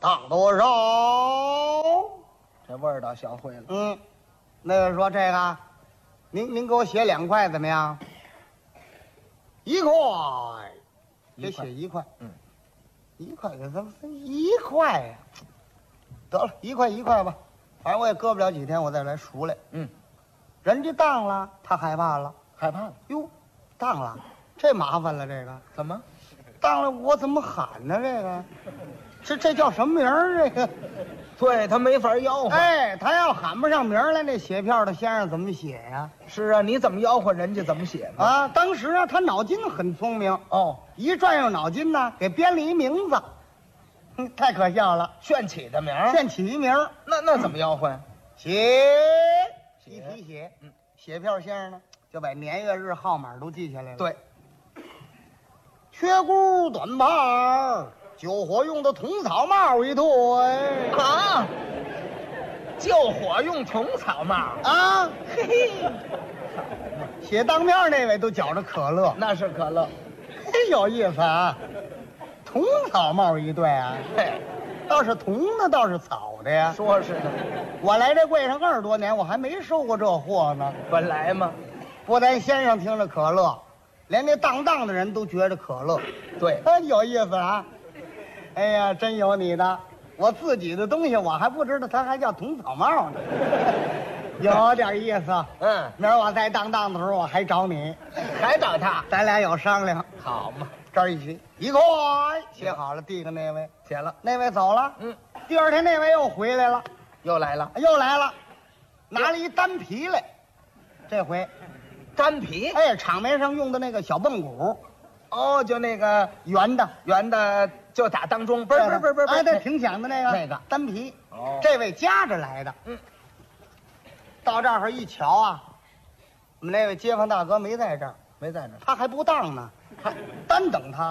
当多少？ 这味儿倒学会了。 那个说这个，您给我写2块怎么样？1块，得写1块。1块给咱们1块呀。得了，1块1块吧，反正我也搁不了几天，我再来赎来。人家当了，他害怕了， 害怕了。 哟，当了，这麻烦了，这个怎么？ 当了我怎么喊呢？这叫什么名儿？这个， 对他没法吆喝。 哎，他要喊不上名儿来，那写票的先生怎么写呀？ 是啊，你怎么吆喝人家怎么写呢？ 啊，当时啊，他脑筋很聪明哦， 一转悠脑筋呢，给编了一名字，太可笑了， 炫起的名儿， 现起一名儿， 那怎么吆喝呀？ 写一提写，写票先生呢就把年月日号码都记下来了。 对， 缺箍短帕，救火用的铜草帽一对啊，救火用铜草帽啊，嘿嘿，写当面那位都觉着可乐， 那是可乐， 嘿，有意思啊，铜草帽一对啊， 嘿， 倒是铜的，倒是草的呀。 说是呢， 我来这柜上20多年，我还没收过这货呢。 本来嘛， 不但先生听着可乐，连那当的人都觉着可乐。 对， 有意思啊！哎呀，真有你的！我自己的东西我还不知道，它还叫铜草帽呢，有点意思。明儿我再当的时候，我还找你， 还找他， 咱俩有商量。 好嘛， 这儿一起1块写好了，递给那位， 写了， 那位走了。第二天那位又回来了， 又来了， 拿了一单皮来，这回单皮， 哎，场面上用的那个小泵鼓， 哦，就那个圆的， 就打当中，不是， 哎，对，挺响的那个单皮。 哦， 这位夹着来的。到这儿一瞧啊，我们那位街坊大哥没在这儿，他还不当呢，还单等他。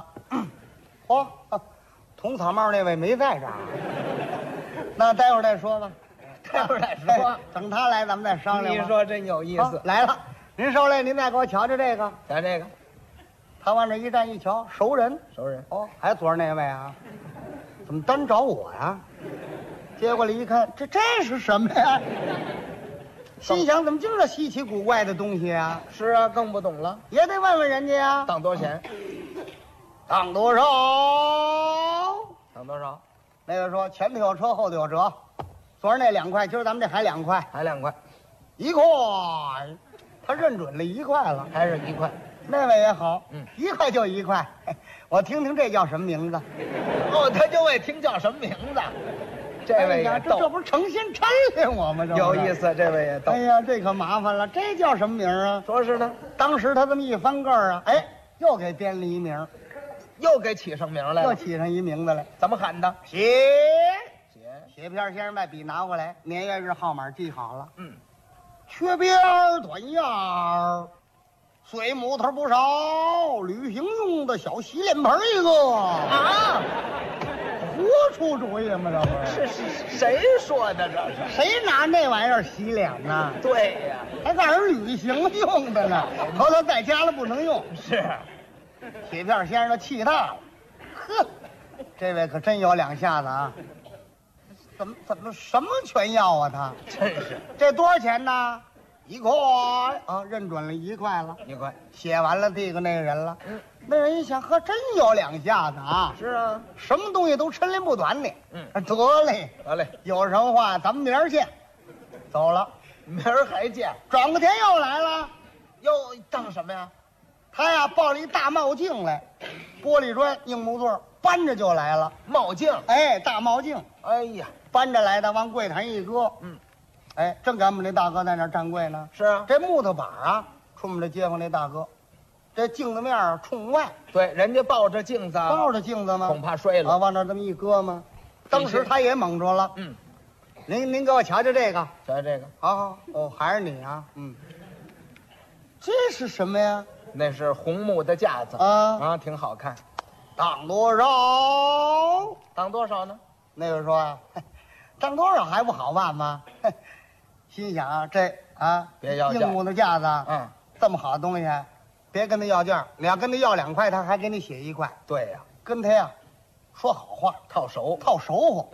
铜草帽那位没在这儿，那待会儿再说吧。等他来咱们再商量。 你说真有意思。 来了，您受累，您再给我瞧瞧这个。 瞧这个， 他往这一站一瞧，熟人。哦，还昨儿那位啊，怎么单找我呀？接过来一看，这是什么呀？心想怎么就是稀奇古怪的东西啊？ 是啊，更不懂了， 也得问问人家呀。 当多少钱？ 当多少？ 当多少？ 那个说前头有车，后头有辙。昨儿那2块，今儿咱们这还2块， 还2块 ，1块。他认准了1块了， 还是1块。 那位也好，1块就1块。我听听这叫什么名字？ 哦，他就为听叫什么名字。这位也逗， 这不是诚心抻练我吗？ 有意思，这位也逗。 哎呀，这可麻烦了，这叫什么名啊？ 说是呢， 当时他这么一翻个儿啊，哎，又给编了一名， 又给起上名来了， 又起上一名字来。 怎么喊的？ 写片先生把笔拿过来，年月日号码记好了。缺边短样儿，碎木头不少，旅行用的小洗脸盆一个啊！ 胡出主意吗？这不是谁说的？这是谁拿那玩意儿洗脸呢？ 对呀， 还告诉人旅行用的呢，头头在家了不能用。 是， 铁片先生都气大了，呵，这位可真有2下子啊！怎么什么全要啊？他真是。 这多少钱呢？1块啊，认准了1块了。 1块， 写完了递给那个人了。那人一想，呵，真有2下子啊！ 是啊， 什么东西都抻拎不短的。得嘞，有什么话咱们明儿见。走了， 明儿还见。 转过天又来了， 又当什么呀？ 他呀抱了一大帽镜来，玻璃砖硬木座，搬着就来了。 帽镜， 哎，大帽镜， 哎呀， 搬着来的，往柜台一搁。哎，正给我们这大哥在那儿站柜呢。 是啊， 这木头板啊，冲我们这街坊那大哥，这镜子面儿冲外。 对，人家抱着镜子， 抱着镜子吗？ 恐怕摔了。 啊，往那这么一搁吗？当时他也蒙着了。您给我瞧瞧这个， 瞧这个。 好，哦，还是你啊。这是什么呀？ 那是红木的架子啊， 挺好看。 当多少？ 当多少呢？ 那个说呀，当多少还不好办吗？心想啊，这啊， 别要价， 硬木的架子，这么好的东西，别跟他要价。你要跟他要2块，他还给你写1块。 对呀， 跟他呀说好话， 套手套熟乎。